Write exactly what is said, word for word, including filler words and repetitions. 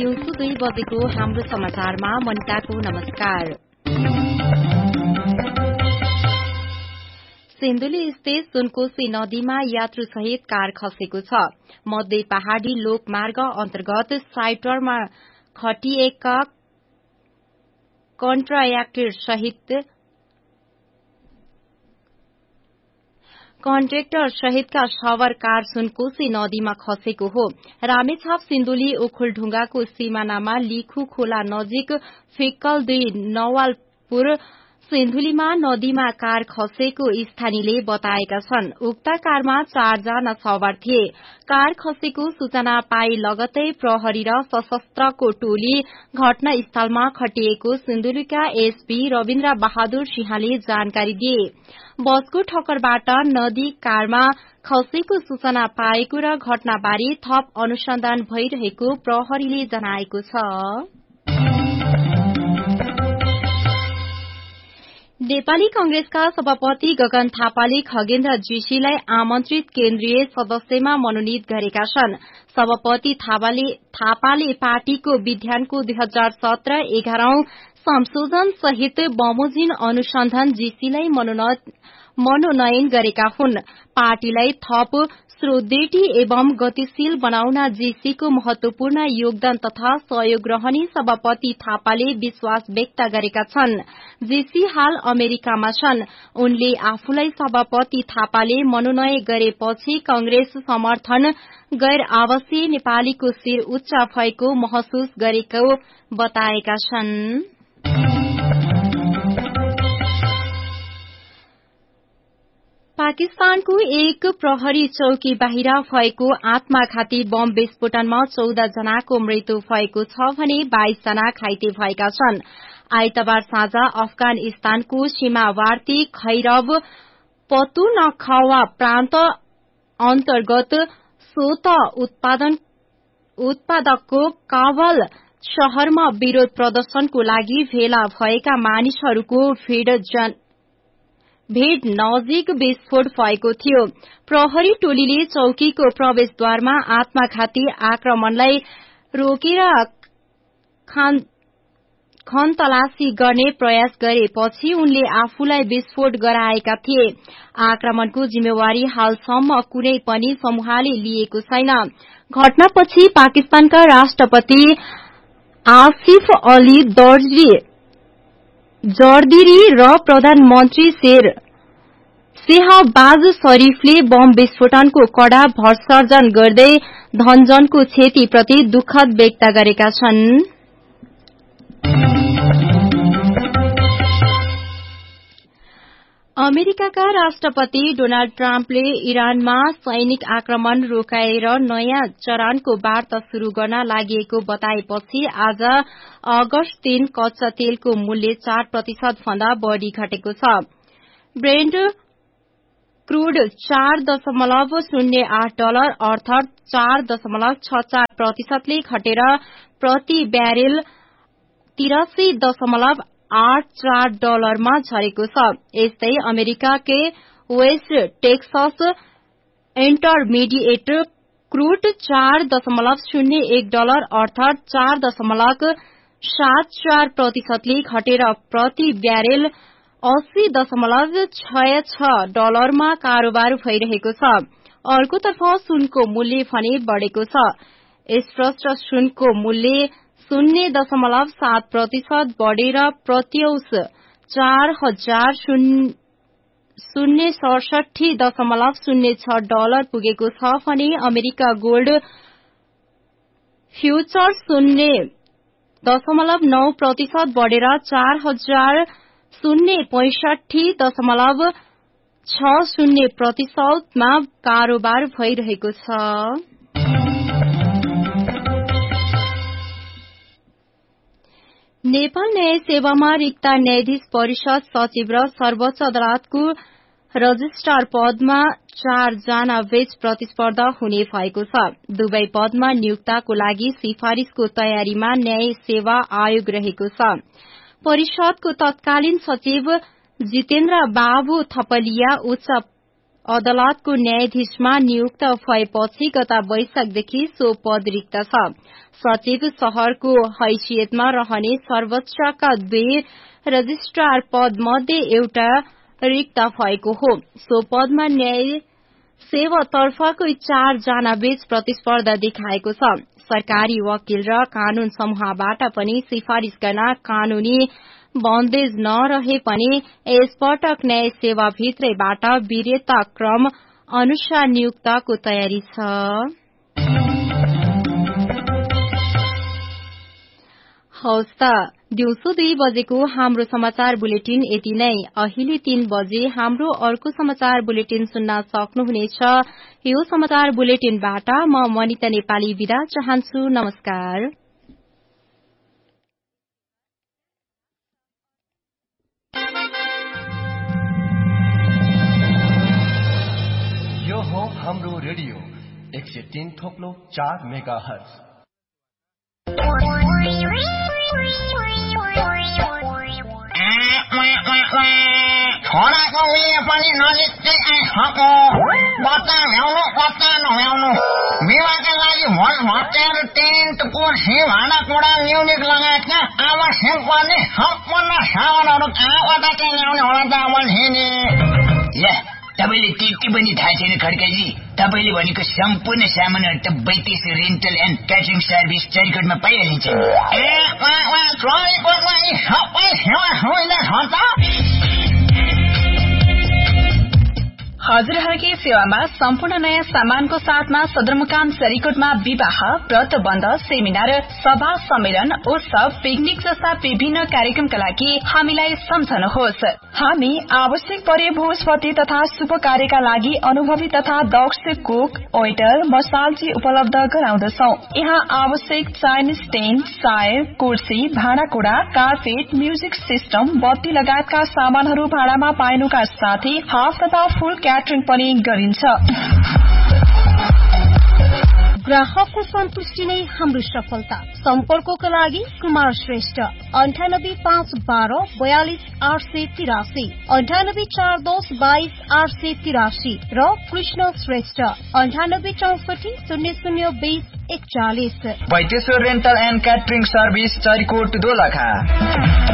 दिउँसो दुई बजेको हाम्रो समाचारमा मनिकाको नमस्कार। सिन्धुली स्थित सुनकोशी नदीमा यात्रुसहित कार खसेको छ। मध्य पहाड़ी लोकमार्ग अन्तर्गत साइटरमा खटिएका कन्ट्राक्टर सहित कन्ट्रेक्टर सहितका सवार कार सुनकोशी नदीमा खसेको हो। रामेछाप सिन्धुली ओखलढुंगाको सिमानामा लिखु खोला नजिक फिक्कल दुई नवालपुर सिन्धुलीमा नदीमा कार खसेको स्थानीयले बताएका छन्। उक्त कारमा चारजना सवार थिए। कार खसेको सूचना पाए लगतै प्रहरी र सशस्त्रको टोली घटनास्थलमा खटिएको सिन्धुलीका एसपी रविन्द्र बहादुर सिंहले जानकारी दिए। बसको ठक्करबाट नदी कारमा खसेको सूचना पाएको र घटनाबारे थप अनुसन्धान भइरहेको प्रहरीले जनाएको छ। नेपाली कंग्रेसका सभापति गगन थापाले खगेन्द्र जोशीलाई आमन्त्रित केन्द्रीय सदस्यमा मनोनित गरेका छन्। सभापति थापाले, थापाले पार्टीको विधानको दुई हजार सत्र एघारौं संशोधन सहित बमोजिम अनुसन्धान जोशीलाई मनोनयन गरेका हुन्। पार्टीलाई थप स्रोतदेखि एवं गतिशील बनाउन जोशीको महत्वपूर्ण योगदान तथा सहयोग रहने सभापति थापाले विश्वास व्यक्त गरेका छन्। जोशी हाल अमेरिकामा छन्। उनले आफूलाई सभापति थापाले मनोनयन गरेपछि कंग्रेस समर्थन गैर आवासीय नेपालीको शिर उच्च भएको महसुस गरेको बताएका छन्। पाकिस्तानको एक प्रहरी चौकी बाहिर भएको आत्मघाती बम विस्फोटनमा चौध जनाको मृत्यु भएको छ भने बाइस जना घाइते भएका छन्। आइतबार साँझ अफगानिस्तानको सीमावर्ती खैरब पख्तुनख्वा प्रान्त अन्तर्गत सोत उत्पादन उत्पादकको काबल शहरमा विरोध प्रदर्शनको लागि भेला भएका मानिसहरूको भीड़ भेट नजिक विस्फोट भएको थियो। प्रहरी टोलीले चौकीको प्रवेशद्वारमा आत्मघाती आक्रमणलाई रोकेर खनतलासी गर्ने प्रयास गरेपछि उनले आफूलाई विस्फोट गराएका थिए। आक्रमणको जिम्मेवारी हालसम्म कुनै पनि समूहले लिएको छैन। घटनापछि पाकिस्तानका राष्ट्रपति आसिफ अली जरदिरी र प्रधानमन्त्री शेर शेहबाज शरीफले बम विस्फोटनको कड़ा भर्त्सर्जन गर्दै धनजनको क्षतिप्रति दुःखद व्यक्त गरेका छन्। अमेरिकाका राष्ट्रपति डोनाल्ड ट्रम्पले इरानमा सैनिक आक्रमण रोकाएर नयाँ चरणको वार्ता शुरू गर्न लागि बताएपछि आज अगस्त तीन कच्चा तेलको मूल्य चार प्रतिशत भन्दा बढ़ी घटेको छ। ब्रेन्ट क्रूड चार दशमलव शून्य आठ डलर अर्थात चार दशमलव छ चार प्रतिशतले घटेर प्रति ब्यारेल तिरासी दशमलव आठ चार डलरमा झरेको छ। यस्तै अमेरिकाकै वेस्ट टेक्सस इन्टरमिडिएट क्रूड चार दशमलव शून्य एक डलर अर्थात चार दशमलव सात चार प्रतिशतले घटेर प्रति ब्यारेल अस्सी दशमलव छ छ डलरमा कारोबार भइरहेको छ। अर्कोतर्फ सुनको मूल्य भने बढ़ेको छ। स्पष्ट सुनको मूल्य शून्य दशमलव सात प्रतिशत बढ़ेर प्रतिऔंस चार हजार शून्य सडसठी दशमलव शून्य छ डलर पुगेको छ भने अमेरिका गोल्ड फ्यूचर्स शून्य दशमलव नौ प्रतिशत बढ़ेर चार हजार शून्य पैंसठी दशमलव छ शून्य प्रतिशतमा कारोबार भइरहेको छ। नेपाल न्याय सेवामा रिक्त न्यायाधीश परिषद सचिव र सर्वोच्च अदालतको रजिस्ट्रार पदमा चारजना बीच प्रतिस्पर्धा हुने भएको छ। दुवै पदमा नियुक्तको लागि सिफारिशको तयारीमा न्याय सेवा आयोग रहेको छ। परिषदको तत्कालीन सचिव जितेन्द्र बाबु थपलिया उच्च अदालतको न्यायाधीशमा नियुक्त भएपछि गत वैशाखदेखि सो पद रिक्त छ। सचिव शहरको हैसियतमा रहने सर्वोच्चका दुई रजिस्ट्रार पद मध्ये एउटा रिक्त भएको हो। सो पदमा न्याय सेवा तर्फको चार जना बीच प्रतिस्पर्धा देखाएको छ। सरकारी वकिल र कानून समूहबाट पनि सिफारिश गर्न कानूनी बन्देज नरहे पनि यसपटक न्याय सेवा भित्रैबाट वीर्यता क्रम अनुसार नियुक्तको तयारी छ। हवस् त दिउँसो दुई बजेको हाम्रो समाचार बुलेटिन यति नै। अहिले तीन बजे हाम्रो अर्को समाचार बुलेटिन सुन्न सक्नुहुनेछ। यो समाचार बुलेटिनबाट म मनिता नेपाली बिदा चाहन्छु। नमस्कार। यो हो हाम्रो रेडियो एक सय तीन थोप्लो चार मेगा हर्ज। छोराको उयो पनि नजिकै आइसक्यो। बच्चा ल्याउनु बच्चा नल्याउनु विवाहका लागि भोज भत्याएर टेन्ट कुर्सी भाँडाकुँडा म्युजिक लगायतका आवश्यक पर्ने सम्पूर्ण सामानहरू कहाँबाट चाहिँ ल्याउने होला त बल्छिनी? ल तपाईँले त्यति पनि थाहा छैन खड्काजी? तपाईँले भनेको सम्पूर्ण सामानहरू त बैतेस रेन्टल एन्ड क्याटरिङ सर्भिस चरीकोटमा पाइहालिन्छ। ए चरीकोटमा यी सबै सेवा सुविधा छ त? हजुरहरूकै सेवामा सम्पूर्ण नयाँ सामानको साथमा सदरमुकाम चरीकोटमा विवाह, व्रतबन्ध, सेमिनार, सभा, सम्मेलन, उत्सव, पिकनिक जस्ता विभिन्न कार्यक्रमका लागि हामीलाई सम्झनुहोस्। हामी आवश्यक परे भोजपति तथा शुभ कार्यका लागि अनुभवी तथा दक्ष कुक, वेटर, मसालजी उपलब्ध गराउँदछौ। यहाँ आवश्यक चाइनिज टेन्ट, चाय, कुर्सी, भाँडाकुँडा, कार्पेट, म्युजिक सिस्टम, बत्ती लगायतका सामानहरू भाडामा पाइनुका साथै हाफ तथा फुल क्याटरिङ पनि गरिन्छ। ग्राहकको सन्तुष्टि नै हाम्रो सफलता। सम्पर्कको लागि कुमार श्रेष्ठ अन्ठानब्बे पाँच बाह्र बयालिस आठ सय तिरासी, अन्ठानब्बे चार दस बाइस आठ सय तिरासी र कृष्ण श्रेष्ठ अन्ठानब्बे चौसठी शून्य शून्य बीस एकचालिस। Baiteshwar rental and catering service Charikot Dolakha.